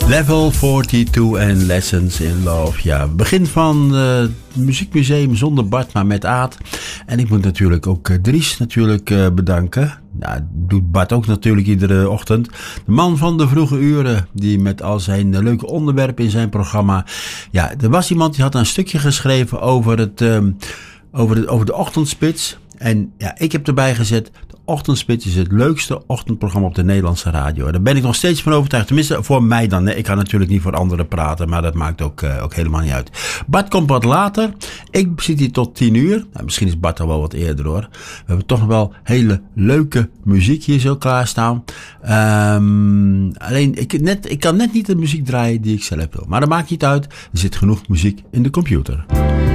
Level 42 en Lessons in Love. Ja, begin van het muziekmuseum zonder Bart, maar met Aad. En ik moet natuurlijk ook Dries bedanken. Nou, doet Bart ook natuurlijk iedere ochtend. De man van de vroege uren, die met al zijn leuke onderwerpen in zijn programma. Ja, er was iemand die had een stukje geschreven over over de ochtendspits. En ja, ik heb erbij gezet, de Ochtendspits is het leukste ochtendprogramma op de Nederlandse radio. Daar ben ik nog steeds van overtuigd. Tenminste, voor mij dan. Ik kan natuurlijk niet voor anderen praten, maar dat maakt ook helemaal niet uit. Bart komt wat later. Ik zit hier tot 10 uur. Nou, misschien is Bart al wel wat eerder hoor. We hebben toch nog wel hele leuke muziek hier zo klaarstaan. Alleen, ik kan net niet de muziek draaien die ik zelf wil. Maar dat maakt niet uit. Er zit genoeg muziek in de computer.